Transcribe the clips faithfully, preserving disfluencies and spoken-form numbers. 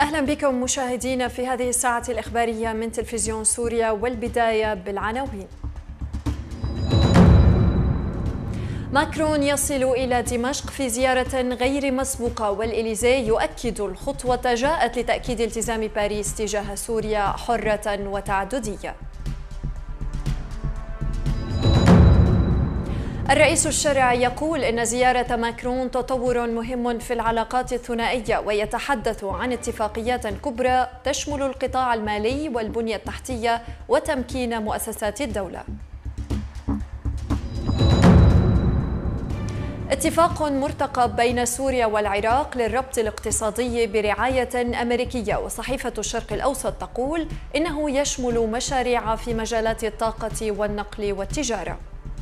أهلا بكم مشاهدينا في هذه الساعة الإخبارية من تلفزيون سوريا، والبداية بالعناوين. ماكرون يصل إلى دمشق في زيارة غير مسبوقة، والإليزي يؤكد الخطوة جاءت لتأكيد التزام باريس تجاه سوريا حرة وتعددية. الرئيس الشرعي يقول إن زيارة ماكرون تطور مهم في العلاقات الثنائية، ويتحدث عن اتفاقيات كبرى تشمل القطاع المالي والبنية التحتية وتمكين مؤسسات الدولة. اتفاق مرتقب بين سوريا والعراق للربط الاقتصادي برعاية أمريكية، وصحيفة الشرق الأوسط تقول إنه يشمل مشاريع في مجالات الطاقة والنقل والتجارة.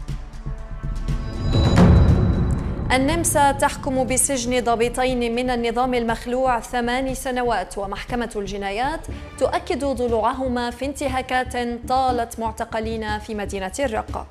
النمسا تحكم بسجن ضابطين من النظام المخلوع ثمان سنوات، ومحكمة الجنايات تؤكد ضلوعهما في انتهاكات طالت معتقلين في مدينة الرقة.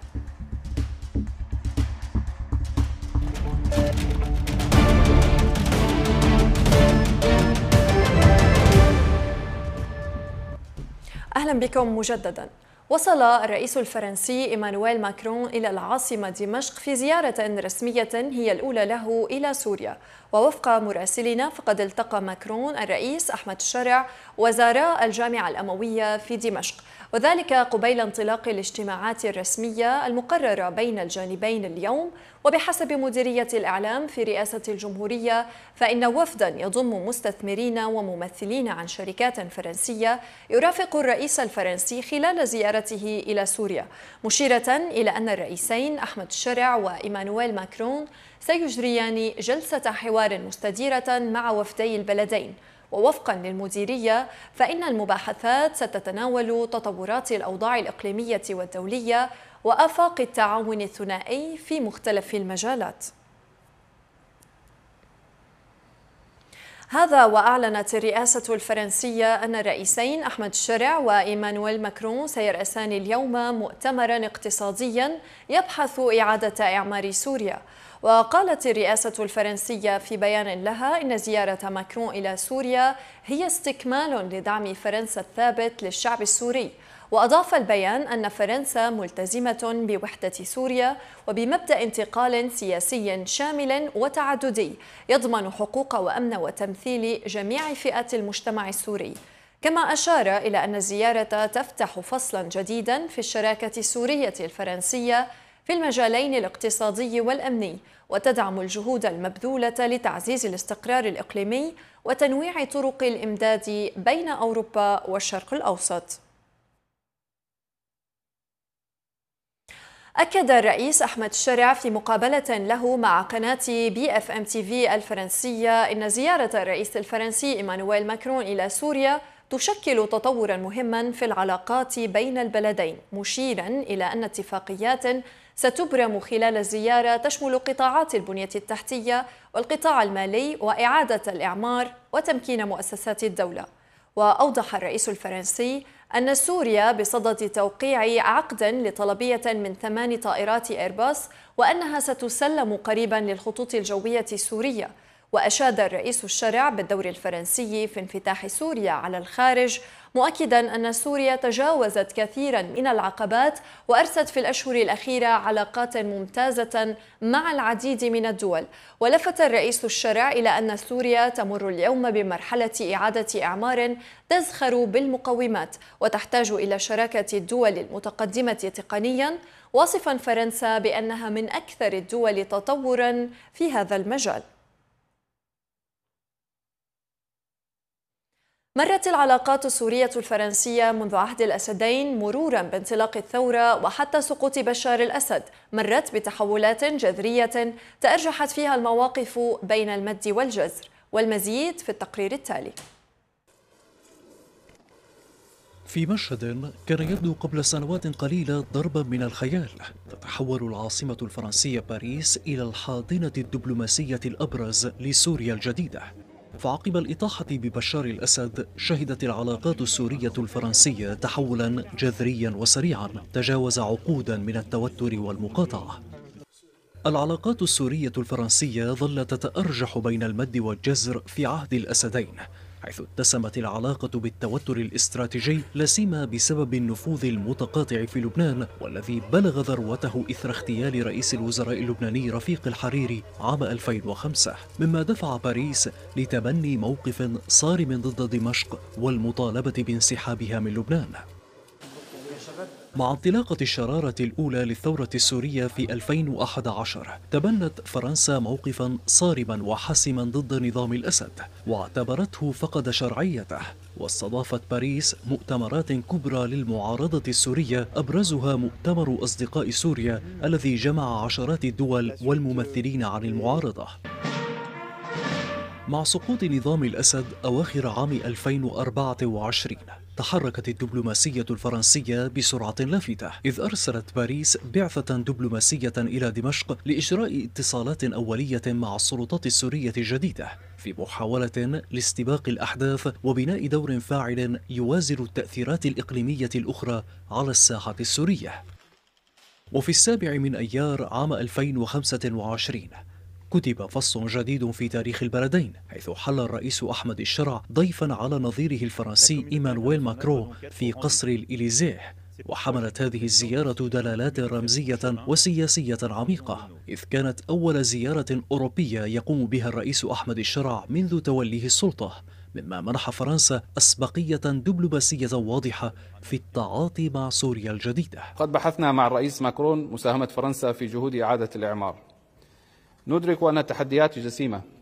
أهلا بكم مجددا. وصل الرئيس الفرنسي إيمانويل ماكرون إلى العاصمة دمشق في زيارة رسمية هي الأولى له إلى سوريا، ووفق مراسلنا فقد التقى ماكرون الرئيس أحمد الشرع وزارا الجامعة الأموية في دمشق، وذلك قبيل انطلاق الاجتماعات الرسمية المقررة بين الجانبين اليوم. وبحسب مديرية الإعلام في رئاسة الجمهورية، فإن وفدا يضم مستثمرين وممثلين عن شركات فرنسية يرافق الرئيس الفرنسي خلال زيارته إلى سوريا، مشيرة إلى أن الرئيسين أحمد الشرع وإيمانويل ماكرون سيجريان جلسة حوار مستديرة مع وفدي البلدين. ووفقا للمديرية، فإن المباحثات ستتناول تطورات الأوضاع الإقليمية والدولية وآفاق التعاون الثنائي في مختلف المجالات. هذا وأعلنت الرئاسة الفرنسية أن الرئيسين أحمد الشرع وإيمانويل ماكرون سيرأسان اليوم مؤتمرا اقتصاديا يبحث إعادة إعمار سوريا. وقالت الرئاسة الفرنسية في بيان لها إن زيارة ماكرون إلى سوريا هي استكمال لدعم فرنسا الثابت للشعب السوري. وأضاف البيان أن فرنسا ملتزمة بوحدة سوريا وبمبدأ انتقال سياسي شامل وتعددي يضمن حقوق وأمن وتمثيل جميع فئات المجتمع السوري. كما أشار إلى أن الزيارة تفتح فصلا جديدا في الشراكة السورية الفرنسية في المجالين الاقتصادي والأمني، وتدعم الجهود المبذولة لتعزيز الاستقرار الإقليمي وتنويع طرق الإمداد بين أوروبا والشرق الأوسط. أكد الرئيس أحمد الشرع في مقابلة له مع قناة بي اف ام تي في الفرنسية إن زيارة الرئيس الفرنسي إيمانويل ماكرون إلى سوريا تشكل تطورا مهما في العلاقات بين البلدين، مشيرا إلى أن اتفاقيات ستبرم خلال الزيارة تشمل قطاعات البنية التحتية والقطاع المالي وإعادة الإعمار وتمكين مؤسسات الدولة. وأوضح الرئيس الفرنسي أن سوريا بصدد توقيع عقد لطلبية من ثمان طائرات إيرباص، وأنها ستسلم قريبا للخطوط الجوية السورية. وأشاد الرئيس الشرع بالدور الفرنسي في انفتاح سوريا على الخارج، مؤكدا أن سوريا تجاوزت كثيرا من العقبات وأرست في الأشهر الأخيرة علاقات ممتازة مع العديد من الدول. ولفت الرئيس الشرع إلى أن سوريا تمر اليوم بمرحلة إعادة إعمار تزخر بالمقومات وتحتاج إلى شراكة الدول المتقدمة تقنيا، واصفا فرنسا بأنها من أكثر الدول تطورا في هذا المجال. مرت العلاقات السورية الفرنسية منذ عهد الأسدين مرورا بانطلاق الثورة وحتى سقوط بشار الأسد، مرت بتحولات جذرية تأرجحت فيها المواقف بين المد والجزر. والمزيد في التقرير التالي. في مشهد كان يبدو قبل سنوات قليلة ضربا من الخيال، تتحول العاصمة الفرنسية باريس إلى الحاضنة الدبلوماسية الأبرز لسوريا الجديدة. فعقب الإطاحة ببشار الأسد شهدت العلاقات السورية الفرنسية تحولا جذريا وسريعا تجاوز عقودا من التوتر والمقاطعة. العلاقات السورية الفرنسية ظلت تتأرجح بين المد والجزر في عهد الأسدين، حيث اتسمت العلاقة بالتوتر الاستراتيجي لا سيما بسبب النفوذ المتقاطع في لبنان والذي بلغ ذروته إثر اغتيال رئيس الوزراء اللبناني رفيق الحريري عام ألفين وخمسة، مما دفع باريس لتبني موقف صارم ضد دمشق والمطالبة بانسحابها من لبنان. مع انطلاقة الشرارة الأولى للثورة السورية في ألفين وأحد عشر تبنت فرنسا موقفا صارما وحاسما ضد نظام الأسد واعتبرته فقد شرعيته، واستضافت باريس مؤتمرات كبرى للمعارضة السورية أبرزها مؤتمر أصدقاء سوريا الذي جمع عشرات الدول والممثلين عن المعارضة. مع سقوط نظام الأسد أواخر عام ألفين وأربعة وعشرين تحركت الدبلوماسية الفرنسية بسرعة لافتة، إذ أرسلت باريس بعثة دبلوماسية إلى دمشق لإجراء اتصالات أولية مع السلطات السورية الجديدة في محاولة لاستباق الأحداث وبناء دور فاعل يوازن التأثيرات الإقليمية الأخرى على الساحة السورية. وفي السابع من أيار عام ألفين وخمسة وعشرين كتب فصل جديد في تاريخ البلدين، حيث حل الرئيس أحمد الشرع ضيفا على نظيره الفرنسي إيمانويل ماكرون في قصر الإليزيه، وحملت هذه الزيارة دلالات رمزية وسياسية عميقة، إذ كانت أول زيارة أوروبية يقوم بها الرئيس أحمد الشرع منذ توليه السلطة، مما منح فرنسا أسبقية دبلوماسية واضحة في التعاطي مع سوريا الجديدة. قد بحثنا مع الرئيس ماكرون مساهمة فرنسا في جهود إعادة الإعمار. ندرك أن التحديات جسيمة